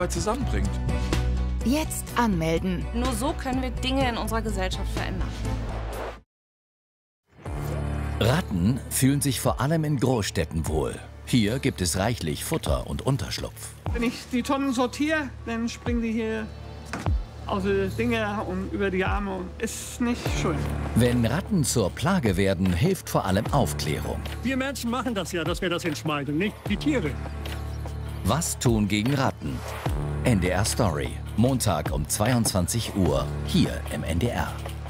zusammenbringt. Jetzt anmelden. Nur so können wir Dinge in unserer Gesellschaft verändern. Ratten fühlen sich vor allem in Großstädten wohl. Hier gibt es reichlich Futter und Unterschlupf. Wenn ich die Tonnen sortiere, dann springen die hier aus den Dinger und über die Arme. Ist nicht schön. Wenn Ratten zur Plage werden, hilft vor allem Aufklärung. Wir Menschen machen das ja, dass wir das entschmeiden, nicht die Tiere. Was tun gegen Ratten? NDR Story. Montag um 22 Uhr hier im NDR.